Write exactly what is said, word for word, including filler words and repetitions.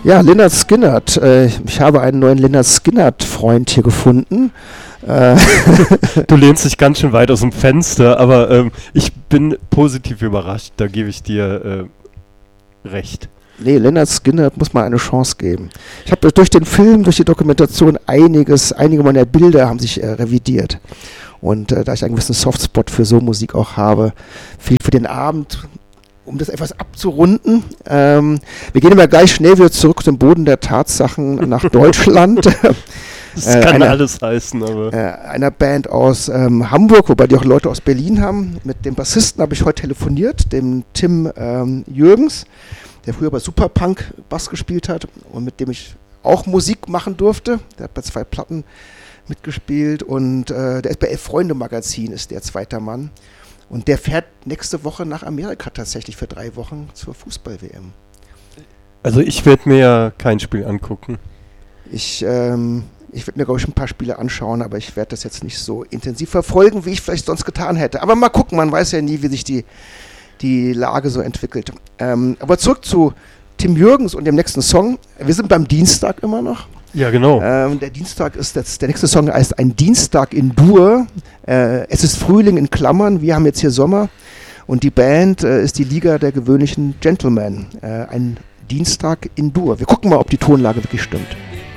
Ja, Lynyrd Skynyrd. Äh, ich habe einen neuen Lynyrd Skynyrd-Freund hier gefunden. Äh du lehnst dich ganz schön weit aus dem Fenster, aber ähm, ich bin positiv überrascht. Da gebe ich dir äh, recht. Nee, Lynyrd Skynyrd muss man eine Chance geben. Ich habe durch den Film, durch die Dokumentation einiges, einige meiner Bilder haben sich äh, revidiert. Und äh, da ich einen gewissen Softspot für so Musik auch habe, fehlt für den Abend, um das etwas abzurunden. Ähm, wir gehen immer gleich schnell wieder zurück zum Boden der Tatsachen nach Deutschland. Das kann äh, einer, alles heißen, aber. Äh, einer Band aus ähm, Hamburg, wobei die auch Leute aus Berlin haben. Mit dem Bassisten habe ich heute telefoniert, dem Tim ähm, Jürgens, der früher bei Superpunk Bass gespielt hat und mit dem ich auch Musik machen durfte. Der hat bei zwei Platten mitgespielt und äh, der ist bei Elf Freunde Magazin, ist der zweiter Mann. Und der fährt nächste Woche nach Amerika tatsächlich für drei Wochen zur Fußball-W M. Also ich werde mir ja kein Spiel angucken. Ich, ähm, ich werde mir, glaube ich, ein paar Spiele anschauen, aber ich werde das jetzt nicht so intensiv verfolgen, wie ich vielleicht sonst getan hätte. Aber mal gucken, man weiß ja nie, wie sich die, die Lage so entwickelt. Ähm, aber zurück zu Tim Jürgens und dem nächsten Song. Wir sind beim Dienstag immer noch. Ja, genau. Ähm, der Dienstag ist das, der nächste Song heißt Ein Dienstag in Dur. Äh, es ist Frühling in Klammern, wir haben jetzt hier Sommer und die Band äh, ist die Liga der gewöhnlichen Gentlemen. Äh, ein Dienstag in Dur. Wir gucken mal, ob die Tonlage wirklich stimmt.